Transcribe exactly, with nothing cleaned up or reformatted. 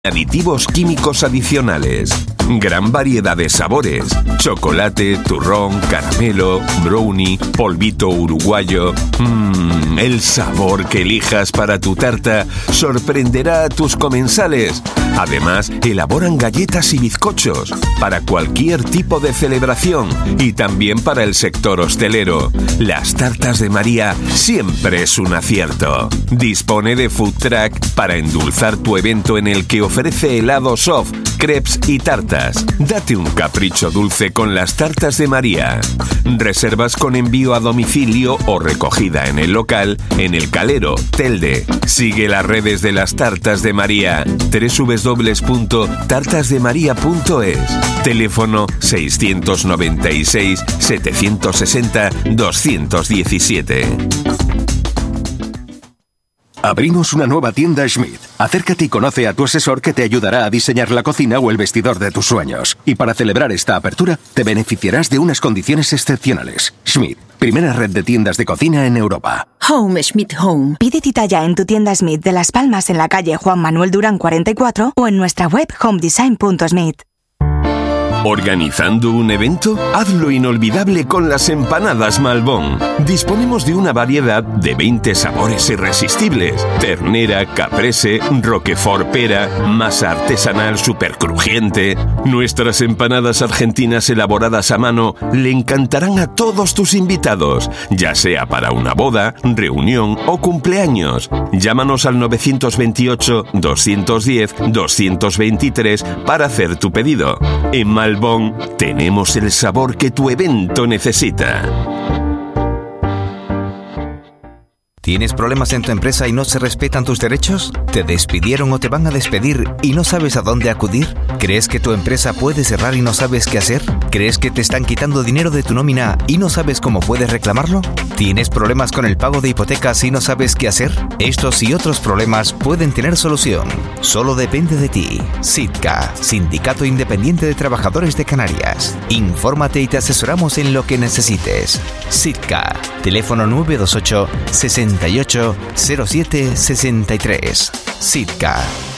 Aditivos químicos adicionales. Gran variedad de sabores. Chocolate, turrón, caramelo, brownie, polvito uruguayo. Mmm, el sabor que elijas para tu tarta sorprenderá a tus comensales. Además, elaboran galletas y bizcochos para cualquier tipo de celebración y también para el sector hostelero. Las tartas de María siempre es un acierto. Dispone de food truck para endulzar tu evento en el que ofrece helado soft, crepes y tartas. Date un capricho dulce con las tartas de María. Reservas con envío a domicilio o recogida en el local en El Calero, Telde. Sigue las redes de las tartas de María. doble u doble u doble u punto tartas de maría punto es. Teléfono seiscientos noventa y seis, setecientos sesenta, doscientos diecisiete. Abrimos una nueva tienda Schmidt. Acércate y conoce a tu asesor que te ayudará a diseñar la cocina o el vestidor de tus sueños. Y para celebrar esta apertura, te beneficiarás de unas condiciones excepcionales. Schmidt, primera red de tiendas de cocina en Europa. Home Schmidt Home. Pide cita ya en tu tienda Schmidt de Las Palmas en la calle Juan Manuel Durán cuarenta y cuatro o en nuestra web homedesign punto schmidt. ¿Organizando un evento? Hazlo inolvidable con las empanadas Malbón. Disponemos de una variedad de veinte sabores irresistibles. Ternera, caprese, roquefort pera, masa artesanal súper crujiente. Nuestras empanadas argentinas elaboradas a mano le encantarán a todos tus invitados, ya sea para una boda, reunión o cumpleaños. Llámanos al nueve dos ocho, dos uno cero, dos dos tres para hacer tu pedido. En Malbón tenemos el sabor que tu evento necesita. ¿Tienes problemas en tu empresa y no se respetan tus derechos? ¿Te despidieron o te van a despedir y no sabes a dónde acudir? ¿Crees que tu empresa puede cerrar y no sabes qué hacer? ¿Crees que te están quitando dinero de tu nómina y no sabes cómo puedes reclamarlo? ¿Tienes problemas con el pago de hipotecas y no sabes qué hacer? Estos y otros problemas pueden tener solución. Solo depende de ti. SITCA, Sindicato Independiente de Trabajadores de Canarias. Infórmate y te asesoramos en lo que necesites. SITCA, teléfono nueve dos ocho, sesenta y ocho, cero siete sesenta y tres. SITCA.